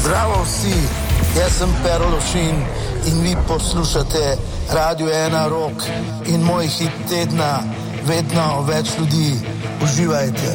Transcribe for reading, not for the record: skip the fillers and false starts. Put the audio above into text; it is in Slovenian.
Zdravo vsi, jaz sem Pero Lovšin in vi poslušate Radio 1 Rock in moj hit tedna, vedno več ljudi. Uživajte.